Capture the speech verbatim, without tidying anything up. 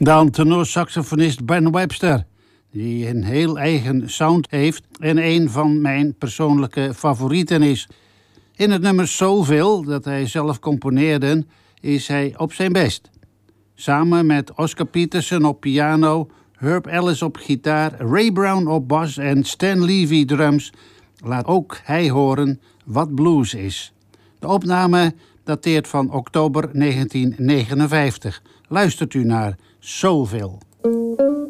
Dan tenorsaxofonist Ben Webster, die een heel eigen sound heeft en een van mijn persoonlijke favorieten is. In het nummer Soulville, dat hij zelf componeerde, is hij op zijn best. Samen met Oscar Peterson op piano, Herb Ellis op gitaar, Ray Brown op bas en Stan Levy drums laat ook hij horen wat blues is. De opname dateert van oktober negentien negenenvijftig. Luistert u naar Soulville.